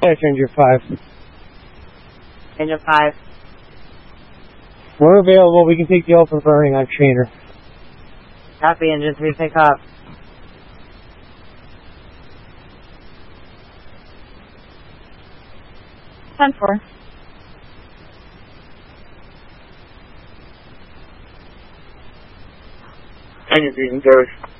Engine 5. Engine 5. We're available. We can take the open burning on Shaner. Copy, Engine 3, take off. Ten-4. Engine 3 service.